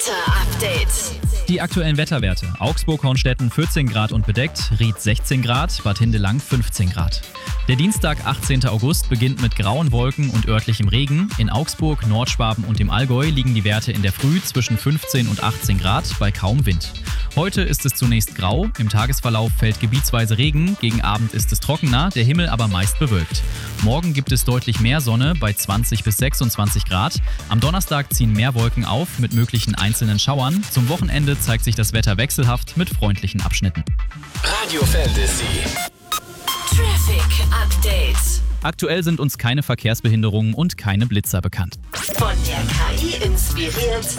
Wetter-Update. Die aktuellen Wetterwerte. Augsburg-Hornstetten 14 Grad und bedeckt, Ried 16 Grad, Bad Hindelang 15 Grad. Der Dienstag, 18. August, beginnt mit grauen Wolken und örtlichem Regen. In Augsburg, Nordschwaben und dem Allgäu liegen die Werte in der Früh zwischen 15 und 18 Grad bei kaum Wind. Heute ist es zunächst grau, im Tagesverlauf fällt gebietsweise Regen, gegen Abend ist es trockener, der Himmel aber meist bewölkt. Morgen gibt es deutlich mehr Sonne bei 20 bis 26 Grad. Am Donnerstag ziehen mehr Wolken auf mit möglichen einzelnen Schauern. Zum Wochenende zeigt sich das Wetter wechselhaft mit freundlichen Abschnitten. Radio Fantasy. Traffic Update. Aktuell sind uns keine Verkehrsbehinderungen und keine Blitzer bekannt. Von der KI inspiriert